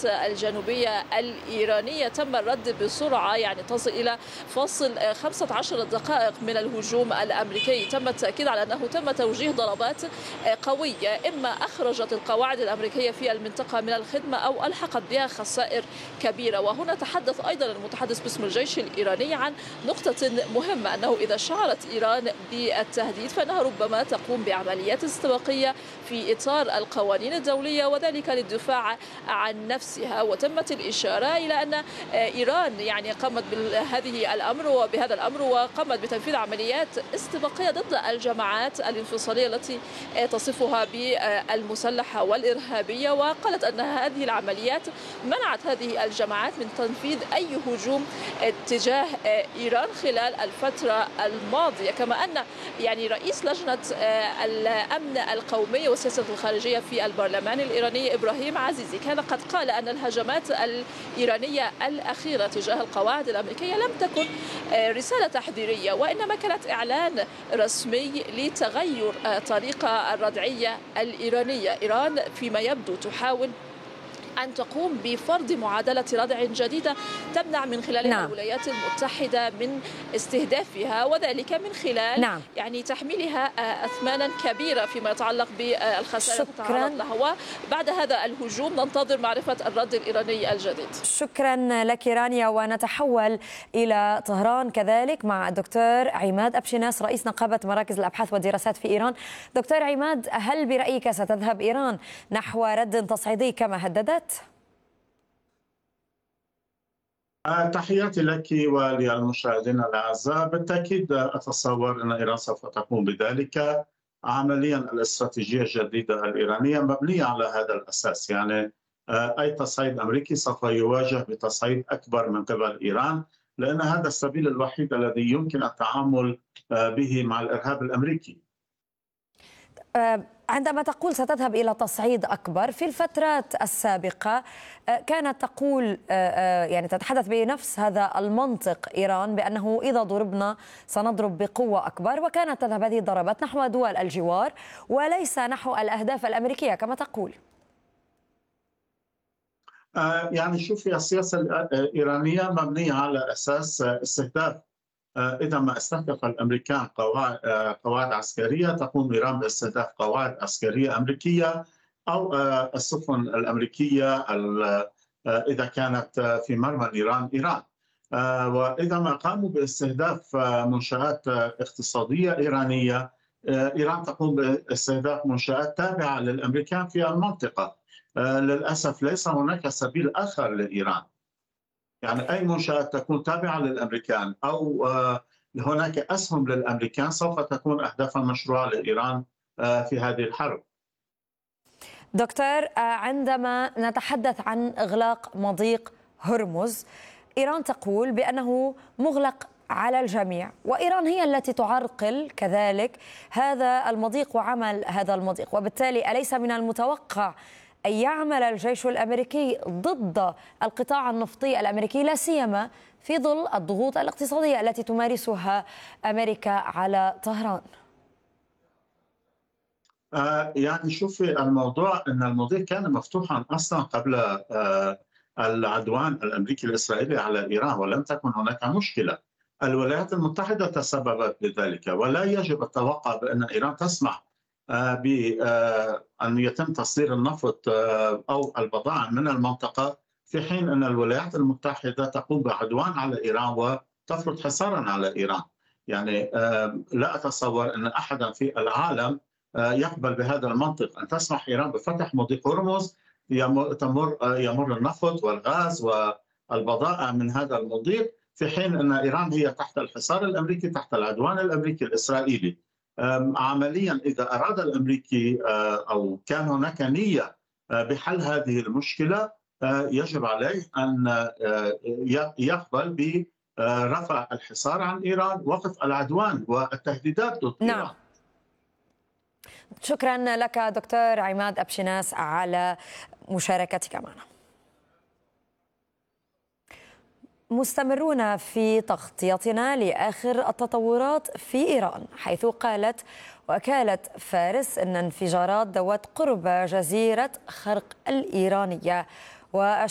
الجنوبية الإيرانية تم الرد بسرعة، يعني تصل إلى فاصل 15 دقائق من الهجوم الأمريكي. تم التأكيد على أنه تم توجيه ضربات قوية إما أخرجت القواعد الأمريكية في المنطقة من الخدمة أو ألحقت بها خسائر كبيرة. وهنا تحدث أيضا المتحدث باسم الجيش الإيراني عن نقطة مهمة، أنه إذا شعرت إيران بالتهديد فإنها ربما تقوم بعمليات استباقية في إطار القوانين الدولية، وذلك للدفاع عن نفسها. وتمت الإشارة إلى أن إيران يعني قامت بهذا الأمر وقامت بتنفيذ عمليات استباقية ضد الجماعات الانفصالية التي تصفها بالمسلحة والإرهابية، وقالت أن هذه العمليات منعت هذه الجماعات من تنفيذ أي هجوم تجاه إيران خلال الفترة الماضية. كما أن يعني رئيس لجنة الأمن القومي والسياسة الخارجية في البرلمان الإيراني إبراهيم عزيزي كان قد قال أن الهجمات الإيرانية الأخيرة تجاه القواعد الأمريكية لم تكن رسالة تحذيرية، وإنما كانت إعلان رسمي لتغير طريقة الردعية الإيرانية. إيران فيما يبدو تحاول أن تقوم بفرض معادلة ردع جديدة تمنع من خلالها الولايات المتحدة من استهدافها، وذلك من خلال يعني تحميلها أثمانا كبيرة فيما يتعلق بالخسائر التي تتعرض لها. وبعد هذا الهجوم ننتظر معرفة الرد الإيراني الجديد. شكرا لك رانيا، ونتحول إلى طهران كذلك مع الدكتور عماد أبشناس رئيس نقابة مراكز الأبحاث والدراسات في إيران. دكتور عماد، هل برأيك ستذهب إيران نحو رد تصعيدي كما هددت؟ تحياتي لك وللمشاهدين الأعزاء. بالتأكيد أتصور أن إيران سوف تقوم بذلك. عمليا الاستراتيجية الجديدة الإيرانية مبنية على هذا الأساس، يعني أي تصعيد أمريكي سوف يواجه بتصعيد أكبر من قبل إيران، لأن هذا السبيل الوحيد الذي يمكن التعامل به مع الإرهاب الأمريكي. عندما تقول ستذهب إلى تصعيد أكبر، في الفترات السابقة كانت تقول يعني تتحدث بنفس هذا المنطق إيران بأنه إذا ضربنا سنضرب بقوة أكبر، وكانت تذهب هذه الضربات نحو دول الجوار وليس نحو الأهداف الأمريكية كما تقول. يعني شوفي، السياسة الإيرانية مبنية على أساس استهداف. إذا ما استهدف الأمريكان قواعد عسكرية، تقوم إيران باستهداف قواعد عسكرية أمريكية أو السفن الأمريكية إذا كانت في مرمى إيران. وإذا ما قاموا باستهداف منشآت اقتصادية إيرانية، إيران تقوم باستهداف منشآت تابعة للأمريكان في المنطقة. للأسف ليس هناك سبيل آخر لإيران، يعني أي منشآت تكون تابعة للأمريكان أو هناك أسهم للأمريكان سوف تكون أهدافا مشروعة لإيران في هذه الحرب. دكتور، عندما نتحدث عن إغلاق مضيق هرمز، إيران تقول بأنه مغلق على الجميع، وإيران هي التي تعرقل كذلك هذا المضيق وعمل هذا المضيق، وبالتالي أليس من المتوقع أن يعمل الجيش الأمريكي ضد القطاع النفطي الأمريكي، لا سيما في ظل الضغوط الاقتصادية التي تمارسها أمريكا على طهران؟ يعني شوفي، الموضوع أن المضيق كان مفتوحا أصلا قبل العدوان الأمريكي الإسرائيلي على إيران، ولم تكن هناك مشكلة. الولايات المتحدة تسببت بذلك، ولا يجب التوقع بأن إيران تسمح بأن يتم تصدير النفط أو البضائع من المنطقة، في حين أن الولايات المتحدة تقوم بعدوان على إيران وتفرض حصارا على إيران. يعني لا أتصور أن أحدا في العالم يقبل بهذا المنطق، أن تسمح إيران بفتح مضيق هرمز يمر النفط والغاز والبضائع من هذا المضيق، في حين أن إيران هي تحت الحصار الأمريكي، تحت العدوان الأمريكي الإسرائيلي. عمليا إذا أراد الأمريكي أو كان هناك نية بحل هذه المشكلة، يجب عليه أن يقبل برفع الحصار عن إيران، وقف العدوان والتهديدات ضد إيران. شكرا لك دكتور عماد أبشناس على مشاركتك معنا. مستمرون في تغطيتنا لآخر التطورات في إيران، حيث قالت وكالة فارس أن انفجارات دوت قرب جزيرة خرق الإيرانية